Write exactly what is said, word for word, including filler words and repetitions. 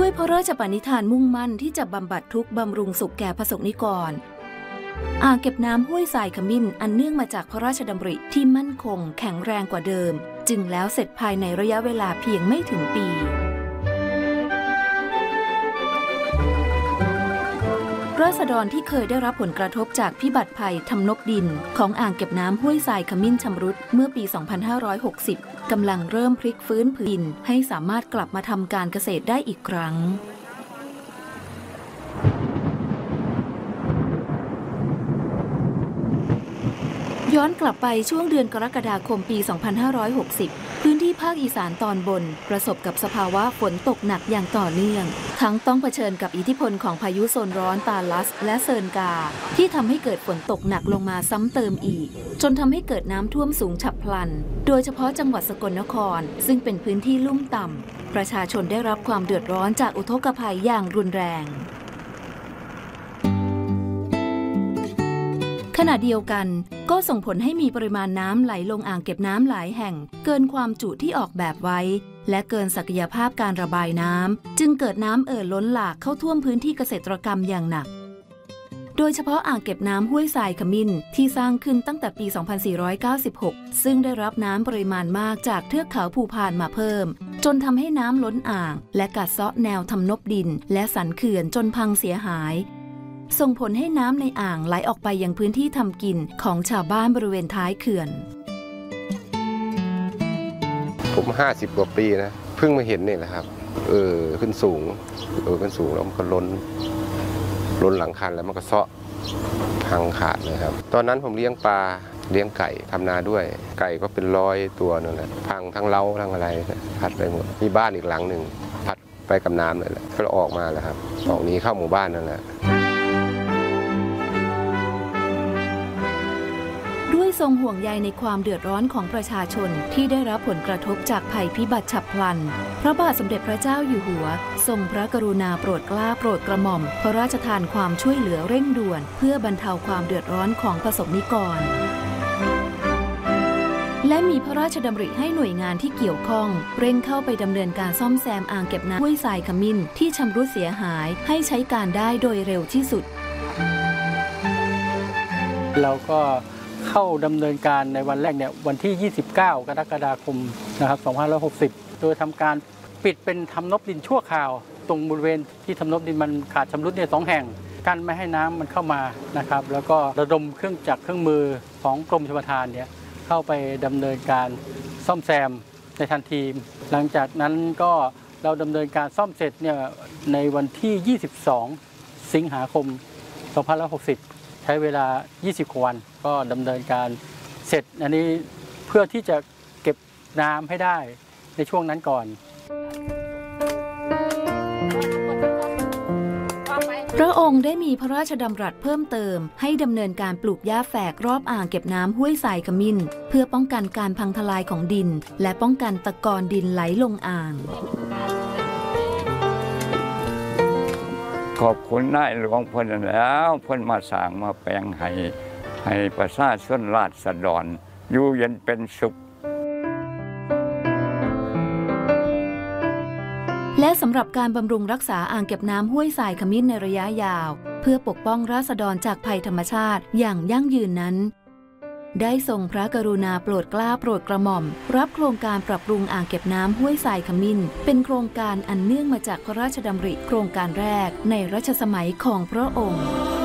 ด้วยพระราชปณิธานมุ่งมั่นที่จะบำบัดทุกข์บำรุงสุขแก่ประสบนิกรอ่างเก็บน้ำห้วยทรายขมิ้นอันเนื่องมาจากพระราชดำริที่มั่นคงแข็งแรงกว่าเดิมจึงแล้วเสร็จภายในระยะเวลาเพียงไม่ถึงปีราษฎรที่เคยได้รับผลกระทบจากพิบัติภัยทำนบดินของอ่างเก็บน้ำห้วยทรายขมิ้นชำรุดเมื่อปี สองพันห้าร้อยหกสิบ กำลังเริ่มพลิกฟื้นผืนดินให้สามารถกลับมาทำการเกษตรได้อีกครั้งย้อนกลับไปช่วงเดือนกรกฎาคมปี สองพันห้าร้อยหกสิบ พื้นที่ภาคอีสานตอนบนประสบกับสภาวะฝนตกหนักอย่างต่อเนื่องทั้งต้องเผชิญกับอิทธิพลของพายุโซนร้อนตาลัสและเซิร์นกาที่ทำให้เกิดฝนตกหนักลงมาซ้ำเติมอีกจนทำให้เกิดน้ำท่วมสูงฉับพลันโดยเฉพาะจังหวัดสกลนครซึ่งเป็นพื้นที่ลุ่มต่ำประชาชนได้รับความเดือดร้อนจากอุทกภัยอย่างรุนแรงขณะเดียวกันก็ส่งผลให้มีปริมาณน้ำไหลลงอ่างเก็บน้ำหลายแห่งเกินความจุที่ออกแบบไว้และเกินศักยภาพการระบายน้ำจึงเกิดน้ำเอ่อล้นหลากเข้าท่วมพื้นที่เกษตรกรรมอย่างหนักโดยเฉพาะอ่างเก็บน้ำห้วยทรายขมิ้นที่สร้างขึ้นตั้งแต่ปี สองพันสี่ร้อยเก้าสิบหก ซึ่งได้รับน้ำปริมาณมากจากเทือกเขาภูพานมาเพิ่มจนทำให้น้ำล้นอ่างและกัดเซาะแนวทำนบดินและสันเขื่อนจนพังเสียหายส่งผลให้น้ำในอ่างไหลออกไปยังพื้นที่ทำกินของชาวบ้านบริเวณท้ายเขื่อนผมห้าสิบกว่าปีนะเพิ่งมาเห็นนี่แหละครับเออขึ้นสูงเออขึ้นสูงแล้วมันก็ล้นล้นหลังคันแล้วมันก็เซาะพังขาดเลยครับตอนนั้นผมเลี้ยงปลาเลี้ยงไก่ทำนาด้วยไก่ก็เป็นร้อยตัวนั่นแหละพังทั้งเล้าทั้งอะไรพัดไปหมดมีบ้านอีกหลังหนึ่งพัดไปกับน้ำเลยแหละก็ออกมาแล้วครับออกนี้เข้าหมู่บ้านนั่นแหละด้วยทรงห่วงใยในความเดือดร้อนของประชาชนที่ได้รับผลกระทบจากภัยพิบัติฉับพลันพระบาทสมเด็จพระเจ้าอยู่หัวทรงพระกรุณาโปรดเกล้าโปรดกระหม่อมพระราชทานความช่วยเหลือเร่งด่วนเพื่อบรรเทาความเดือดร้อนของประสบนิกรและมีพระราชดำริให้หน่วยงานที่เกี่ยวข้องเร่งเข้าไปดำเนินการซ่อมแซมอ่างเก็บน้ำห้วยทรายขมิ้นที่ชำรุดเสียหายให้ใช้การได้โดยเร็วที่สุดเราก็เข้าดำเนินการในวันแรกเนี่ยวันที่ ยี่สิบเก้ากรกฎาคมนะครับสองพันห้าร้อยหกสิบโดยทำการปิดเป็นทำนบดินชั่วคราวตรงบริเวณที่ทำนบดินมันขาดชำรุดเนี่ยสองแห่งกันไม่ให้น้ำมันเข้ามานะครับแล้วก็ระดมเครื่องจักรเครื่องมือของกรมชลประทานเนี่ยเข้าไปดำเนินการซ่อมแซมในทันทีหลังจากนั้นก็เราดำเนินการซ่อมเสร็จเนี่ยในวันที่ ยี่สิบสอง สิงหาคม สองพันห้าร้อยหกสิบใช้เวลา ยี่สิบ กว่าวันก็ดำเนินการเสร็จอันนี้เพื่อที่จะเก็บน้ำให้ได้ในช่วงนั้นก่อนพระองค์ได้มีพระราชดำรัสเพิ่มเติมให้ดำเนินการปลูกหญ้าแฝกรอบอ่างเก็บน้ำห้วยทรายขมิ้นเพื่อป้องกันการพังทลายของดินและป้องกันตะกอนดินไหลลงอ่างขอบคุณนายหลวงเพิ่นแล้วเพิ่นมาสร้างมาแปลงให้ให้ประชาชนราษฎรอยู่เย็นเป็นสุขและสำหรับการบำรุงรักษาอ่างเก็บน้ำห้วยทรายขมิ้นในระยะยาวเพื่อปกป้องราษฎรจากภัยธรรมชาติอย่างยั่งยืนนั้นได้ทรงพระกรุณาโปรดเกล้าโปรดกระหม่อมรับโครงการปรับปรุงอ่างเก็บน้ำห้วยทรายขมิ้นเป็นโครงการอันเนื่องมาจากพระราชดำริโครงการแรกในรัชสมัยของพระองค์